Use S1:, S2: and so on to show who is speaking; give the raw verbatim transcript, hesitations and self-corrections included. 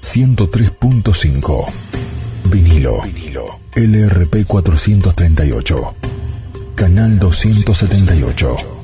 S1: ciento tres punto cinco. Vinilo. Vinilo. L R P cuatrocientos treinta y ocho. Canal doscientos setenta y ocho.